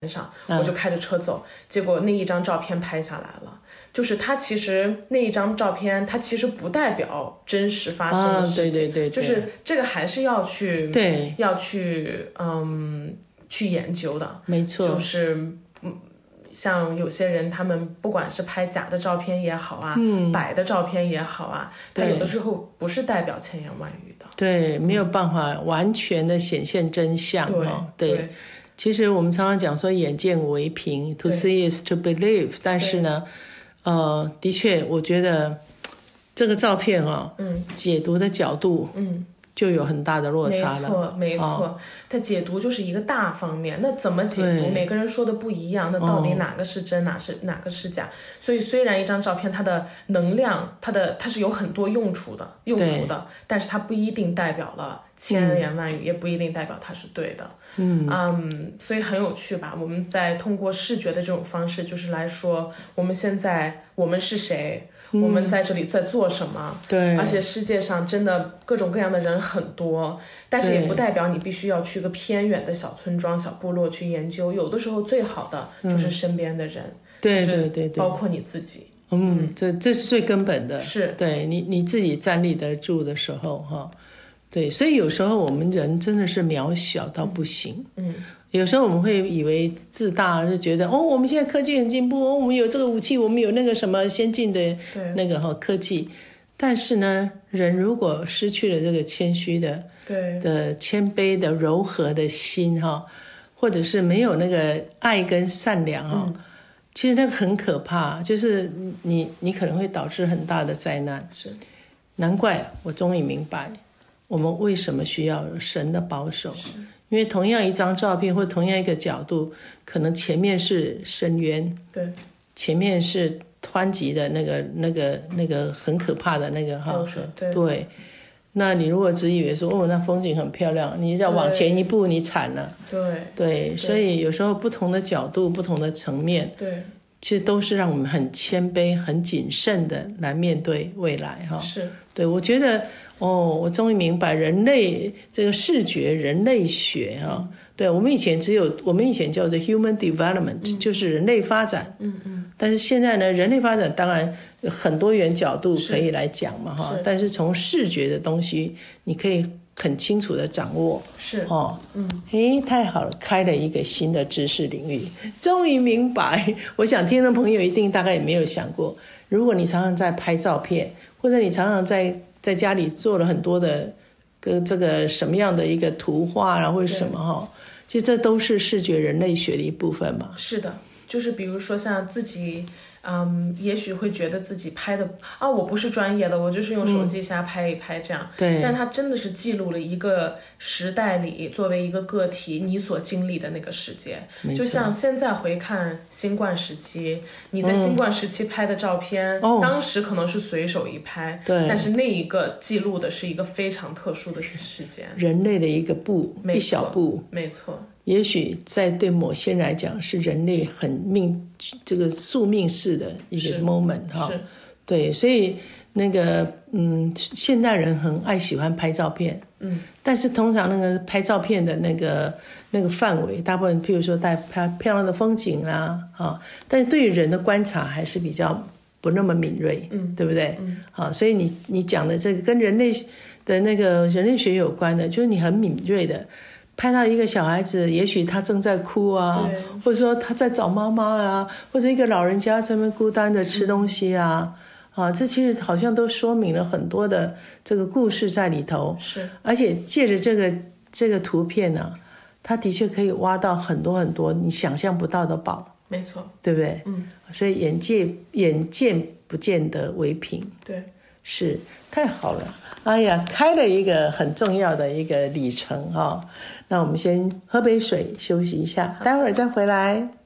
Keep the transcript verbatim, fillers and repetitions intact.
上，我就开着车走，结果那一张照片拍下来了。就是它其实那一张照片，它其实不代表真实发生的事情， 啊、对对 对, 对， 就是这个还是要去对要去嗯去研究的， 没错， 就是嗯。像有些人，他们不管是拍假的照片也好啊，嗯，摆的照片也好啊，他有的时候不是代表千言万语的， 对，没有办法完全的显现真相。 对、 哦、对, 对， 其实我们常常讲说眼见为凭 ，to see is to believe， 但是呢，呃，的确，我觉得这个照片啊、哦，嗯，解读的角度，嗯。就有很大的落差了， 没错没错、哦、它解读就是一个大方面，那怎么解读每个人说的不一样，那到底哪个是真、哦、哪是哪个是假？所以虽然一张照片它的能量它的它是有很多用处的用途的，但是它不一定代表了千言万语、嗯、也不一定代表它是对的。嗯嗯，所以很有趣吧，我们在通过视觉的这种方式就是来说我们现在我们是谁，我们在这里在做什么、嗯、对，而且世界上真的各种各样的人很多，但是也不代表你必须要去一个偏远的小村庄小部落去研究，有的时候最好的就是身边的人、嗯、 对对对对， 包括你自己。 嗯，这这是最根本的， 是对你你自己站立得住的时候哈，对，所以有时候我们人真的是渺小到不行，嗯，有时候我们会以为自大，就觉得哦，我们现在科技很进步，哦，我们有这个武器，我们有那个什么先进的那个哈科技，但是呢，人如果失去了这个谦虚的、对的谦卑的柔和的心哈，或者是没有那个爱跟善良哈。嗯，其实那个很可怕，就是你你可能会导致很大的灾难。是，难怪我终于明白我们为什么需要有神的保守，因为同样一张照片或同样一个角度，可能前面是深渊，对，前面是湍急的那个那个那个很可怕的那个哈，对。对，那你如果只以为说哦，那风景很漂亮，你要往前一步，你惨了。对 对, 对，所以有时候不同的角度、不同的层面，对，其实都是让我们很谦卑、很谨慎的来面对未来哈。是，对，我觉得哦，我终于明白人类这个视觉、人类学哈。嗯，对，我们以前只有我们以前叫做 human development，嗯，就是人类发展。嗯嗯。但是现在呢，人类发展当然很多元角度可以来讲嘛哈，但是从视觉的东西，你可以很清楚的掌握。是哦，嗯，诶，太好了，开了一个新的知识领域，终于明白。我想听众朋友一定大概也没有想过，如果你常常在拍照片，或者你常常在在家里做了很多的跟这个什么样的一个图画啊，或者什么哈，其实这都是视觉人类学的一部分嘛。是的。就是比如说像自己嗯，也许会觉得自己拍的啊，我不是专业的，我就是用手机瞎拍一拍这样，嗯，对，但它真的是记录了一个时代里作为一个个体你所经历的那个世界。就像现在回看新冠时期，你在新冠时期拍的照片，嗯，当时可能是随手一拍，对，但是那一个记录的是一个非常特殊的时间，人类的一个步，一小步，没错。也许在对某些人来讲是人类很命这个宿命式的一个 moment 哈，对，所以那个嗯，现代人很爱喜欢拍照片，嗯，但是通常那个拍照片的那个那个范围，大部分譬如说带拍漂亮的风景啦，啊，但是对于人的观察还是比较不那么敏锐，嗯，对不对？嗯，好，所以你你讲的这个跟人类的那个人类学有关的，就是你很敏锐的。拍到一个小孩子，也许他正在哭啊，或者说他在找妈妈啊，或者一个老人家在那边孤单的吃东西啊，嗯，啊，这其实好像都说明了很多的这个故事在里头。是，而且借着这个这个图片呢，啊，它的确可以挖到很多很多你想象不到的宝。没错，对不对？嗯，所以眼界眼见不见得为凭。对，是太好了。哎呀，开了一个很重要的一个里程哈，哦，那我们先喝杯水休息一下，待会儿再回来。